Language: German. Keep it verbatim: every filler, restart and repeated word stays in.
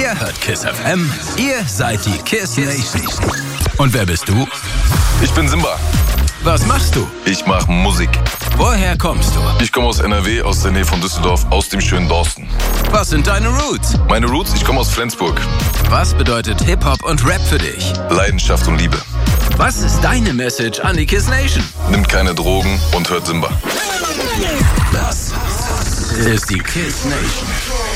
Ihr hört KISS F M, ihr seid die KISS Nation. Und wer bist du? Ich bin Simba. Was machst du? Ich mach Musik. Woher kommst du? Ich komme aus N R W, aus der Nähe von Düsseldorf, aus dem schönen Dorsten. Was sind deine Roots? Meine Roots? Ich komme aus Flensburg. Was bedeutet Hip-Hop und Rap für dich? Leidenschaft und Liebe. Was ist deine Message an die KISS Nation? Nimmt keine Drogen und hört Simba. Das ist die KISS Nation.